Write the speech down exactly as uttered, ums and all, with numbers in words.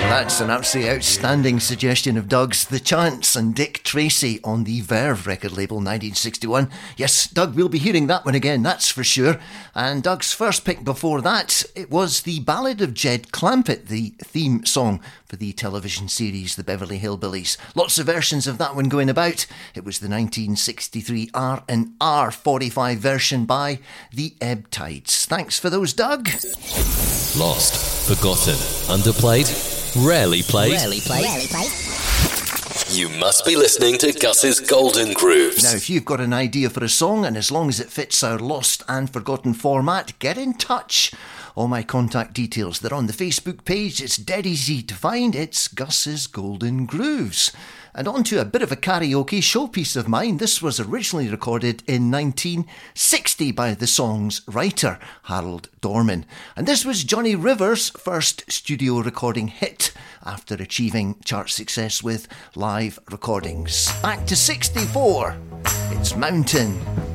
That's an absolutely outstanding suggestion of Doug's. The Chants and Dick Tracy on the Verve record label, nineteen sixty-one. Yes, Doug, we'll be hearing that one again, that's for sure. And Doug's first pick before that, it was the Ballad of Jed Clampett, the theme song for the television series The Beverly Hillbillies. Lots of versions of that one going about. It was the nineteen sixty-three R and R forty-five version by the Ebb Tides. Thanks for those, Doug. Lost, forgotten, underplayed, rarely played. Rarely played. Rarely played. You must be listening to Gus's Golden Grooves. Now, if you've got an idea for a song, and as long as it fits our lost and forgotten format, get in touch. All my contact details, they're on the Facebook page. It's dead easy to find. It's Gus's Golden Grooves. And on to a bit of a karaoke showpiece of mine. This was originally recorded in nineteen sixty by the song's writer, Harold Dorman. And this was Johnny Rivers' first studio recording hit after achieving chart success with live recordings. Back to sixty-four, it's Mountain.